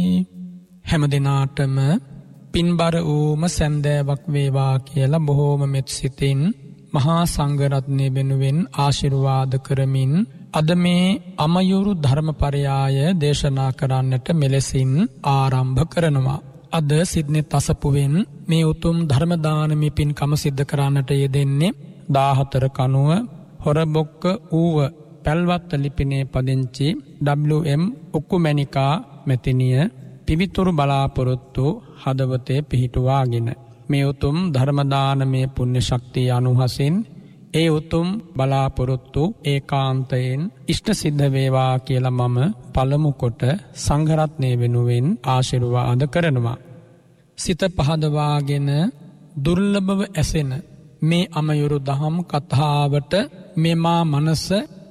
හැම දිනාටම පින්බර වූම සැන්දෑවක් වේවා කියලා බොහෝම මෙත් සිතින් මහා සංඝරත්නය වෙනුවෙන් ආශිර්වාද කරමින් අද මේ අමයුරු ධර්මපරයාය දේශනා කරන්නට මෙලෙසින් ආරම්භ කරනවා. අද සිඩ්නි තසපුවෙන් මේ උතුම් ධර්ම දානමය පින්කම සිද්ධ කරන්නට යෙදෙන්නේ 14 කනුව හොරබොක්ක ඌව පැල්වත්ත ලිපිනේ පදිංචි WM උක්කුමැණිකා මෙතිනිය පිවිතුරු බලාපොරොත්තු හදවතේ පිහිටුවාගෙන මේ උතුම් ධර්ම දානමය පුණ්‍ය ශක්තිය අනුහසින් ඒ උතුම් බලාපොරොත්තු ඒකාන්තයෙන් ඉෂ්ට සිද්ධ වේවා කියලා මම පළමු කොට සංඝරත්නය වෙනුවෙන් ආශිර්වාද කරනවා. සිත පහදවාගෙන දුර්ලභව ඇසෙන මේ අමයුරු දහම් කතාවට මෙමා මනස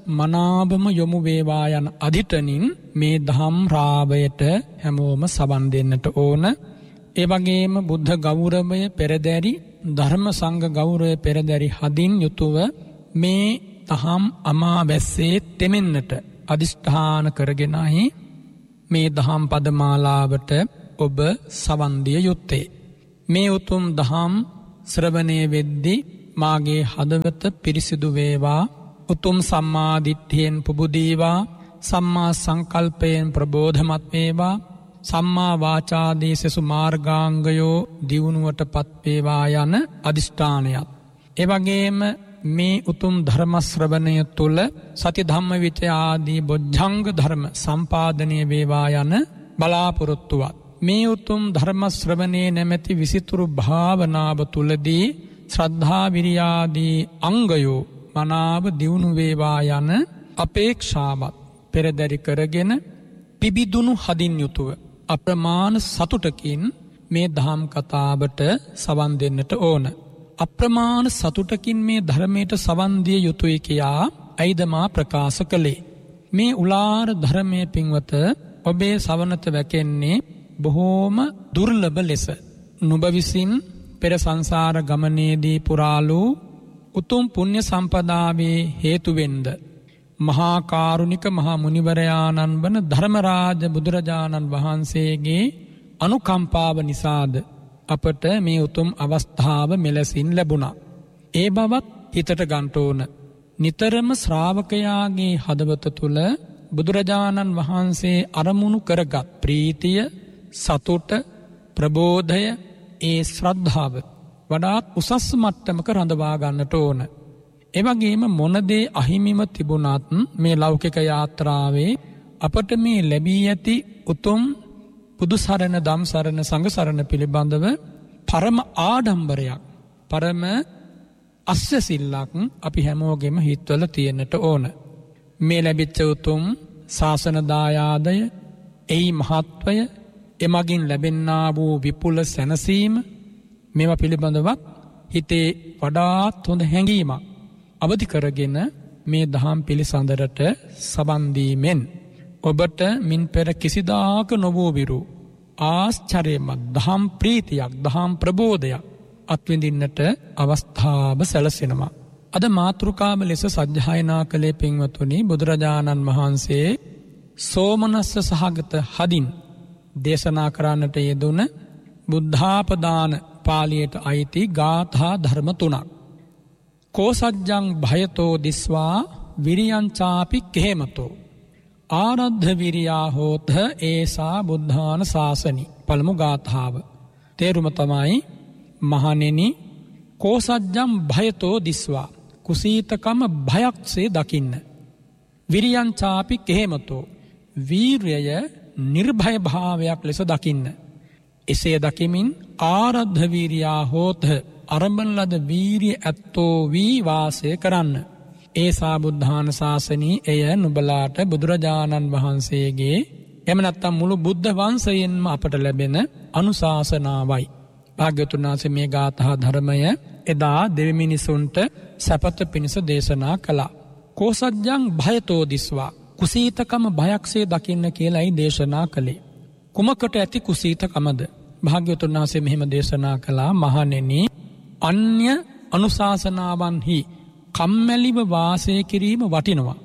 මනාවම යොමු වේවා යන අදිටනින් මේ දහම් රාවයට හැමෝම සවන් දෙන්නට ඕන. ඒ වගේම බුද්ධ ගෞරවය පෙරදැරි ධර්ම සංඝ ගෞරවය පෙරදැරි හදින් යුතුව මේ දහම් අමාවැස්සේ තෙමෙන්නට අදිෂ්ඨාන කරගෙනයි මේ දහම් පදමාලාවට ඔබ සවන් දිය යුත්තේ. මේ උතුම් දහම් ශ්‍රවණය වෙද්දී මාගේ හදවත පිරිසිදු වේවා, උතුම් සම්මා දිට්ඨියෙන් පුබුදීවා, සම්මා සංකල්පයෙන් ප්‍රබෝධමත් වේවා, සම්මා වාචාදී සසු මාර්ගාංගයෝ දියුණුවට පත්වේවා යන අදිෂ්ඨානයත්. එවැගේම මේ උතුම් ධර්ම ශ්‍රවණය තුළ සති ධම්ම විචය ආදී බොජ්ජංග ධර්ම සම්පාදනය වේවා යන බලාපොරොත්තුවත්. මේ උතුම් ධර්ම ශ්‍රවණේ නැමැති විසිතුරු භාවනාව තුළදී ශ්‍රද්ධා විරියාදී අංගයෝ මනාව දියුණු වේවා යන අපේක්ෂාවත් පෙරදරි කරගෙන පිබිදුණු හදින් යුතුව අප්‍රමාණ සතුටකින් මේ දහම් කතාවට සවන් දෙන්නට ඕන. අප්‍රමාණ සතුටකින් මේ ධර්මයට සවන් දිය යුතුය කියා ඇයිදමා ප්‍රකාශ කළේ. මේ උලාර ධර්මයේ පින්වත ඔබේ සවනත වැකෙන්නේ බොහෝම දුර්ලභ ලෙස. නුඹ විසින් පෙර සංසාර ගමනේදී පුරාලු උතුම් පුණ්‍ය සම්පදාවේ හේතුවෙන්ද මහා කාරුණික මහා මුනිවරයාණන් වන ධර්මරාජ බුදුරජාණන් වහන්සේගේ අනුකම්පාව නිසාද අපට මේ උතුම් අවස්ථාව මෙලෙසින් ලැබුණා. ඒ බවත් හිතට ගන්න ඕන. නිතරම ශ්‍රාවකයාගේ හදවත තුල බුදුරජාණන් වහන්සේ අරමුණු කරගත් ප්‍රීතිය, සතුට, ප්‍රබෝධය, ඒ ශ්‍රද්ධාව වඩාත් උසස් මට්ටමක රඳවා ගන්නට ඕන. එවැගේම මොනදේ අහිමිම තිබුණත් මේ ලෞකික යාත්‍රාවේ අපට මේ ලැබී ඇති උතුම් බුදු සරණ, ධම් සරණ, සංඝ සරණ පිළිබඳව පරම ආඩම්බරයක්, පරම අස්වැසිල්ලක් අපි හැමෝගෙම හිතවල තියෙන්නට ඕන. මේ ලැබිච්ච උතුම් ශාසන දායාදය, එයි මහත්වය, එමගින් ලැබෙන්නා වූ විපුල සැනසීම, මේවා පිළිබඳවත් හිතේ වඩාත් හොඳ හැඟීමක් අවදි කරගෙන මේ දහම් පිළිසඳරට සවන් දීමෙන් ඔබට මින් පෙර කිසිදාක නොවූ විරු ආශ්චර්යමත් දහම් ප්‍රීතියක්, දහම් ප්‍රබෝධයක් අත්විඳින්නට අවස්ථාව සැලසෙනවා. අද මාතෘකාව ලෙස සජ්ජායනා කළේ පින්වතුනි, බුදුරජාණන් වහන්සේ සෝමනස්ස සහගත හදින් දේශනා කරන්නට යෙදුන බුද්ධාපදාන පාළියට අයිති ගාථා ධර්ම 3ක්. කෝසජ්ජං භයතෝ දිස්වා විරියංචාපි කෙහෙමතෝ ආරද්ධ විරියා හෝත ඒසා බුද්ධාන ශාසනි. පළමු ගාථාව තේරුම තමයි, මහණෙනි, කෝසජ්ජං භයතෝ දිස්වා, කුසීතකම භයක්සේ දකින්න. විරියංචාපි කෙහෙමතෝ, වීර්යය නිර්භය භාවයක් ලෙස දකින්න. එසේ දකිමින් ආරද්ධ වීරියා හෝත, අරඹන ලද වීරිය ඇත්තෝ වී වාසය කරන්න. ඒසා බුද්ධාන ශාසනී, එය නුඹලාට බුදුරජාණන් වහන්සේගේ එම නැත්නම් මුළු බුද්ධ වංශයෙන්ම අපට ලැබෙන අනුශාසනාවයි. භාග්‍යවතුන් වහන්සේ මේ ගාථා ධර්මය එදා දෙවි මිනිසුන්ට සැපත පිණිස දේශනා කළා. කෝසජ්ජං භයතෝ දිස්වා, කුසීතකම භයක්සේ දකින්න කියලායි දේශනා කළේ. කුමකට ඇති කුසීතකමද? භාග්‍යවතුන් වහන්සේ මෙහිම දේශනා කළා, මහණෙනි, අන්‍ය අනුශාසනාවන්හි කම්මැලිව වාසය කිරීම වටිනවා.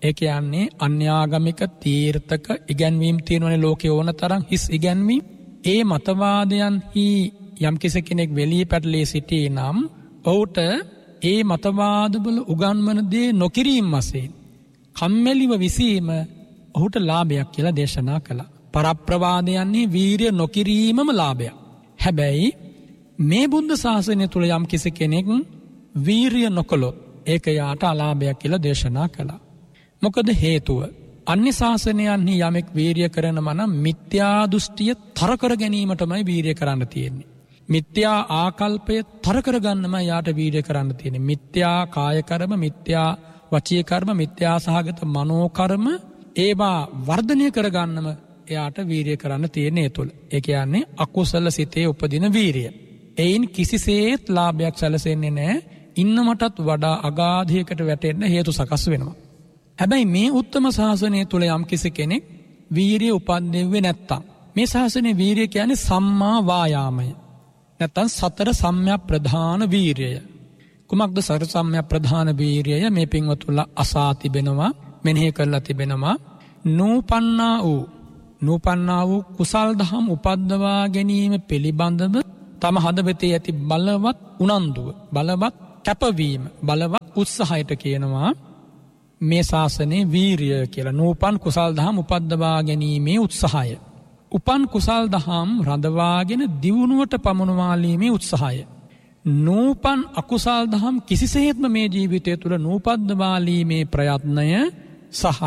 ඒ කියන්නේ අන්‍යාගමික තීර්ථක ඉගැන්වීම් තියෙනවනේ ලෝකේ ඕන තරම් හිස් ඉගැන්වීම්. ඒ මතවාදයන්හි යම් කෙනෙක් වෙලී පැටලී සිටී නම් ඔහුට ඒ මතවාදවල උගන්වන දේ නොකිරීම වශයෙන් කම්මැලිව විසීම ඔහුට ලාභයක් කියලා දේශනා කළා. පරප්‍රවාදයන්හි වීරිය නොකිරීමම ලාභයක්. හැබැයි මේ බුද්ධ ශාසනය තුල යම් කෙනෙක් වීරිය නොකළොත් ඒක යාට අලාභයක් කියලා දේශනා කළා. මොකද හේතුව? අන්‍ය ශාසනයන්හි යමෙක් වීරිය කරනම නම් මිත්‍යා දෘෂ්ටිය තර කර ගැනීමටමයි වීරිය කරන්න තියෙන්නේ. මිත්‍යා ආකල්පය තර කර ගන්නමයි යාට වීරිය කරන්න තියෙන්නේ. මිත්‍යා කාය කර්ම, මිත්‍යා වචී කර්ම, මිත්‍යා සහගත මනෝ කර්ම ඒවා වර්ධනය කර ගන්නම එයාට වීරිය කරන්න තියෙන්නේ තුල. ඒ කියන්නේ අකුසල සිතේ උපදින වීරිය. එයින් කිසිසේත් ලාභයක් සැලසෙන්නේ නැහැ. ඉන්නමටත් වඩා අගාධයකට වැටෙන්න හේතු සකස් වෙනවා. හැබැයි මේ උත්තම ශාසනය තුල යම් කෙනෙක් වීරිය උපද්දෙන්නේ නැත්තම් මේ ශාසනයේ වීරිය කියන්නේ සම්මා වායාමය. නැත්තම් සතර සම්‍යක් ප්‍රධාන වීරිය. කුමක්ද සතර සම්‍යක් ප්‍රධාන වීරිය? මේ පින්වතුන්ලා අසා තිබෙනවා, මෙනෙහි කරලා තිබෙනවා. නූපන්නා වූ කුසල් දහම් උපද්දවා ගැනීම පිළිබඳව තම හදවතේ ඇති බලවත් උනන්දුව, බලවත් කැපවීම, බලවත් උත්සාහයට කියනවා මේ ශාසනයේ වීරිය කියලා. නූපන් කුසල් දහම් උපද්දවා ගැනීමේ උත්සාහය. උපන් කුසල් දහම් රඳවාගෙන දියුණුවට පමුණවාලීමේ උත්සාහය. නූපන් අකුසල් දහම් කිසිසේත්ම මේ ජීවිතය තුළ නූපද්දවාලීමේ ප්‍රයත්නය සහ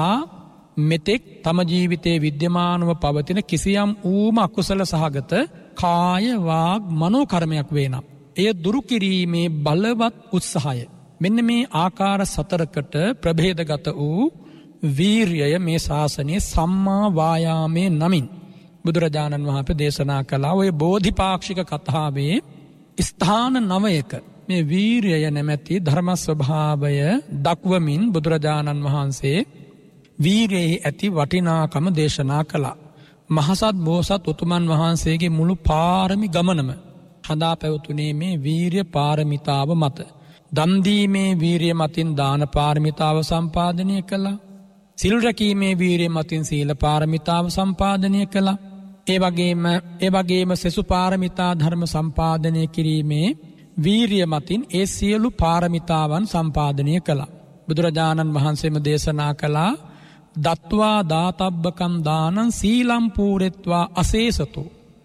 මෙතෙක් තම ජීවිතයේ විද්‍යමානව පවතින කිසියම් ඌම අකුසල සහගත කාය වාග් මනෝ කර්මයක් වේනම් එය දුරු කිරීමේ බලවත් උත්සාහය. මෙන්න මේ ආකාර සතරකට ප්‍රභේදගත වූ වීරිය මේ ශාසනයේ සම්මා වායාමයේ නමින් බුදුරජාණන් වහන්සේ දේශනා කළා. ඔය බෝධිපාක්ෂික කතාවේ ස්ථාන 9ක මේ වීරිය නැමැති ධර්ම ස්වභාවය දක්වමින් බුදුරජාණන් වහන්සේ වීරියෙහි ඇති වටිනාකම දේශනා කළා. මහසත් බෝසත් උතුමන් වහන්සේගේ මුළු පාරමී ගමනම හදා පැවතුනේ මේ වීරිය පාරමිතාව මත. දන් දීමේ වීරිය මතින් දාන පාරමිතාව සම්පාදනය කළා. සිල් රැකීමේ වීරිය මතින් සීල පාරමිතාව සම්පාදනය කළා. ඒ වගේම සෙසු පාරමිතා ධර්ම සම්පාදනය කිරීමේ වීරිය මතින් ඒ සියලු පාරමිතාවන් සම්පාදනය කළා. බුදුරජාණන් වහන්සේම දේශනා කළා දත්වා දාතබ්බකම් දානං සීලම් පූරෙත්වා අසේසතෝ.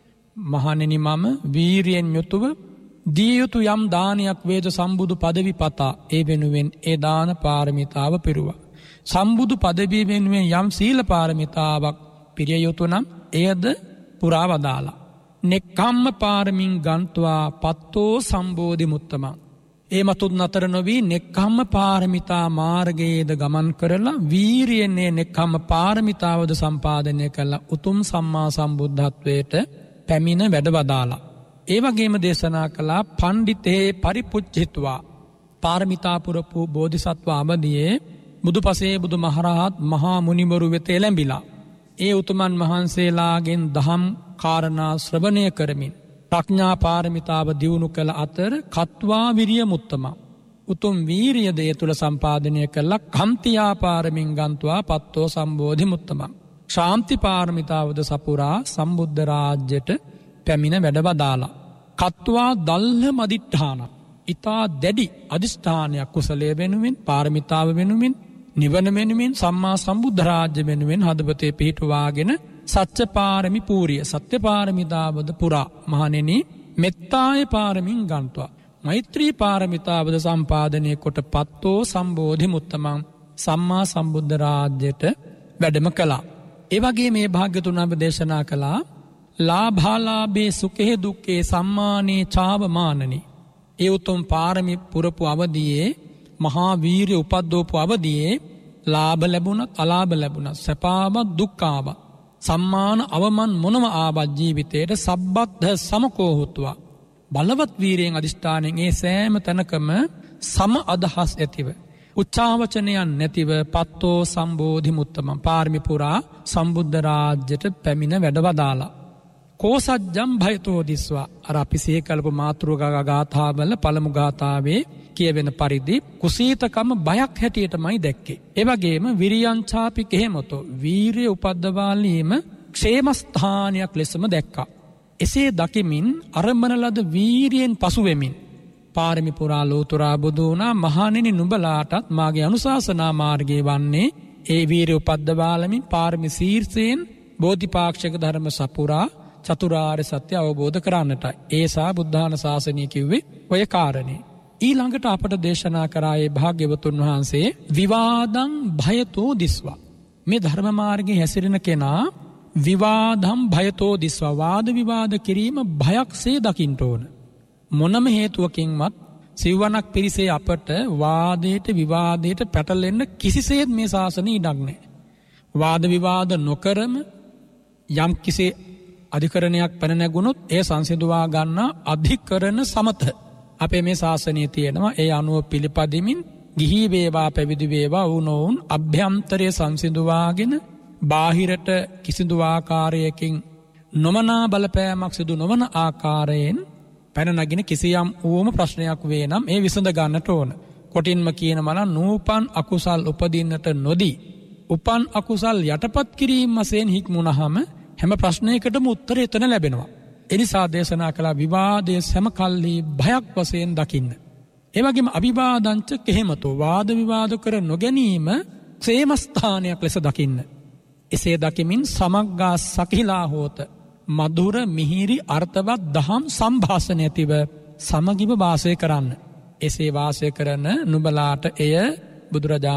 මහණෙනි මම වීරියෙන් යුතුව දී යුතු යම් දානයක් වේද සම්බුදු පදවි පතා ඒ වෙනුවෙන් ඒ දාන පාරමිතාව පිරුවා. සම්බුදු පදවිය වෙනුවෙන් යම් සීල පාරමිතාවක් පිරිය යුතු නම් එයද පුරා වදාලා. නෙක්ඛම්ම පාරමින් ගන්්වා පත්තෝ සම්බෝධි මුත්තමං. ඒ මතුත් නතර නොවී නෙක්ඛම්ම පාරමිතා මාර්ගයේද ගමන් කරලා වීරියෙන්නේ නෙක්ඛම්ම පාරමිතාවද සම්පාදනය කළා උතුම් සම්මා සම්බුද්ධත්වයට පැමිණ වැඩවදාලා. ඒ වගේම දේශනා කළා පණ්ඩිතේ පරිපුච්චිත්වා. පාරමිතා පුරපු බෝධිසත්ව අවදියේ බුදුපසේ බුදු මහරහත් මහා මුනිවරු වෙත එළඹිලා ඒ උතුමන් වහන්සේලාගෙන් දහම් කාරණා ශ්‍රවණය කරමින් ප්‍රඥා පාරමිතාව දියුණු කළ අතර කତ୍වා විරිය මුත්තම උතුම් වීරිය දේ තුල සම්පාදනය කළා. කම්තියා පාරමින් ගන්්වා පත්තෝ සම්බෝධි මුත්තම. ශාන්ති පාරමිතාවද සපුරා සම්බුද්ධ රාජ්‍යයට පැමිණ වැඩවදාලා. කତ୍වා දල්හ මදිට්ඨාන. ඊතා දැඩි අදිෂ්ඨානයක් කුසලයේ වෙනුවෙන් පාරමිතාව වෙනුවෙන් නිවන වෙනුවෙන් සම්මා සම්බුද්ධ රාජ්‍ය වෙනුවෙන් හදවතේ පිහිටුවාගෙන සත්‍ය පාරමි පූර්ය සත්‍ය පාරමිතාවද පුරා මහණෙනි මෙත්තාය පාරමින් ගන්්වා මෛත්‍රී පාරමිතාවද සම්පාදනය කොට පත්තෝ සම්බෝධි මුත්තමං සම්මා සම්බුද්ධ රාජ්‍යයට වැඩම කළා. ඒ වගේ මේ භාග්‍යතුන් වහන්සේ දේශනා කළා ලාභාලාභේ සුඛේ දුක්ඛේ සම්මානේ චාවමානනි. ඒ උතුම් පාරමි පුරපු අවදියේ මහා වීරිය උපද්දෝපු අවදියේ ලාභ ලැබුණත් අලාභ ලැබුණත් සැපාවත් දුක්ඛාවත් සම්මාන අවමන් මොනම ආවත් ජීවිතයට සබ්බත්හ සමකෝහුත්වා. බලවත් වීරියෙන් අදිෂ්ඨානෙන් ඒ සෑම තැනකම සම අදහස් ඇතිව උච්චාවචනයන් නැතිව පත්තෝ සම්බෝධි මුත්තමං පාරමි පුරා සම්බුද්ධ රාජ්‍යයට පැමිණ වැඩවදාලා. කෝසජ්ජම් භයතෝ දිස්වා. අර අපි සිහි කළපු මාතෘකා ගාථාවල පළමු ගාථාවේ කියවෙන පරිදි කුසීතකම බයක් හැටියටමයි දැක්කේ. ඒ වගේම විරියංචාපි කෙහෙමතෝ වීරිය උපද්දවාලීම ක්ෂේමස්ථානයක් ලෙසම දැක්කා. එසේ දකිමින් අරඹන ලද වීරියෙන් පසු වෙමින් පාරමි පුරා ලෝතුරා බුදු වුණා. මහණෙනි නුඹලාටත් මාගේ අනුශාසනා මාර්ගයේ වන්නේ ඒ වීරිය උපද්දවාලමින් පාරමි ශීර්ෂයෙන් බෝධිපාක්ෂික ධර්ම සපුරා චතුරාර්ය සත්‍ය අවබෝධ කරන්නට. ඒසා බුද්ධාන ශාසනය කිව්වේ ඔය කාරණේ. ඊළඟට අපට දේශනා කරායේ භාග්‍යවතුන් වහන්සේ විවාදං භයතෝ දිස්වා. මේ ධර්ම මාර්ගයේ හැසිරෙන කෙනා විවාදම් භයතෝ දිස්වා වාද විවාද කිරීම භයක්සේ දකින්න ඕන. මොනම හේතුවකින්වත් සිව්වනක් පිරිසේ අපට වාදයට විවාදයට පැටලෙන්න කිසිසේත් මේ ශාසනයේ ඉඩක් නැහැ. වාද විවාද නොකරම යම් කිසි අධිකරණයක් පැන නැගුණොත් ඒ සංසිඳවා ගන්නා අධිකරණ සමත අපේ මේ ශාසනයේ තියෙනවා. ඒ අනුව පිළිපදිමින් ගිහි වේවා පැවිදි වේවා වුණොවුන් අභ්‍යන්තරයේ සංසිඳවාගෙන බාහිරට කිසිදු ආකාරයකින් නොමනා බලපෑමක් සිදු නොවන ආකාරයෙන් පැන නගින කිසියම් ඕම ප්‍රශ්නයක් වේ නම් ඒ විසඳ ගන්නට ඕන. කොටින්ම කියනවා නම් නූපන් අකුසල් උපදින්නට නොදී උපන් අකුසල් යටපත් කිරීම වශයෙන් හික්මුනහම හැම ප්‍රශ්නයකටම උත්තරය එතන ලැබෙනවා. එනිසා දේශනා කළ විවාදයේ සෑම කල්හි භයක් වශයෙන් දකින්න. ඒ වගේම අවිවාදංච කෙහෙමතෝ වාද විවාද කර නොගැනීම ක්ෂේමස්ථානයක් ලෙස දකින්න. එසේ දකිමින් සමග්ගා සකිලා හෝත මధుර මිහිරි අර්ථවත් දහම් සම්භාෂණ ඇතිව සමගිව වාසය කරන්න. එසේ වාසය කරන නුඹලාට එය බුදුරජාණන්